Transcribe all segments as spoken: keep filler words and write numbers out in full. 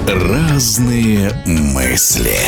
Разные мысли.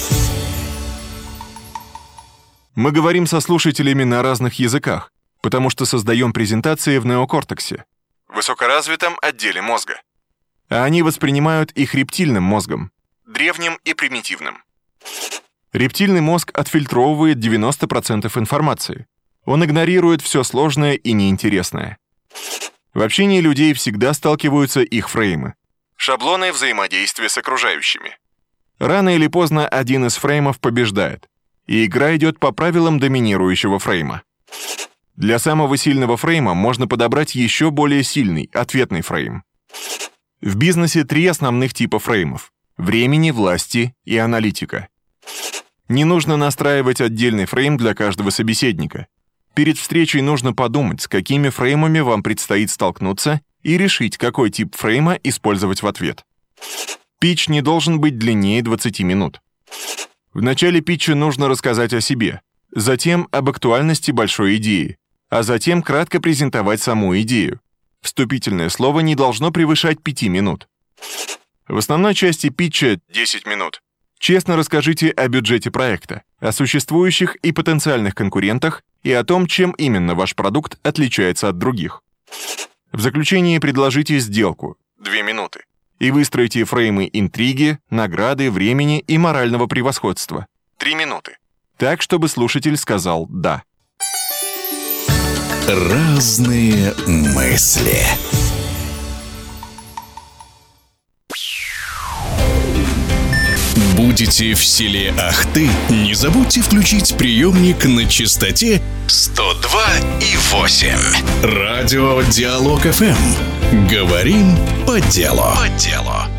Мы говорим со слушателями на разных языках, потому что создаем презентации в неокортексе, высокоразвитом отделе мозга. А они воспринимают их рептильным мозгом, древним и примитивным. Рептильный мозг отфильтровывает девяносто процентов информации. Он игнорирует все сложное и неинтересное. В общении людей всегда сталкиваются их фреймы. Шаблоны взаимодействия с окружающими. Рано или поздно один из фреймов побеждает, и игра идет по правилам доминирующего фрейма. Для самого сильного фрейма можно подобрать еще более сильный, ответный фрейм. В бизнесе три основных типа фреймов – времени, власти и аналитика. Не нужно настраивать отдельный фрейм для каждого собеседника. Перед встречей нужно подумать, с какими фреймами вам предстоит столкнуться, и решить, какой тип фрейма использовать в ответ. Питч не должен быть длиннее двадцати минут. В начале питча нужно рассказать о себе, затем об актуальности большой идеи, а затем кратко презентовать саму идею. Вступительное слово не должно превышать пяти минут. В основной части питча десять минут. Честно расскажите о бюджете проекта, о существующих и потенциальных конкурентах и о том, чем именно ваш продукт отличается от других. В заключении предложите сделку – две минуты. И выстроите фреймы интриги, награды, времени и морального превосходства – три минуты. Так, чтобы слушатель сказал «да». Разные мысли. Будете в селе Ахты? Не забудьте включить приемник на частоте сто два и восемь. Радио Диалог эф эм. Говорим по делу. По делу.